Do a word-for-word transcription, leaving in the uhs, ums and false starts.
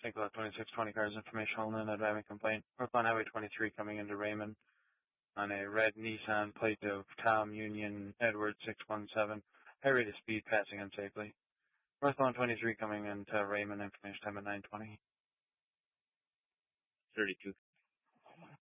Take a look, twenty-six twenty cars information only on that driving complaint. Northbound Highway twenty-three coming into Raymond on a red Nissan plate of Tom Union Edward six one seven. High rate of speed passing unsafely. Northbound twenty-three coming into Raymond, information time at nine twenty. thirty-two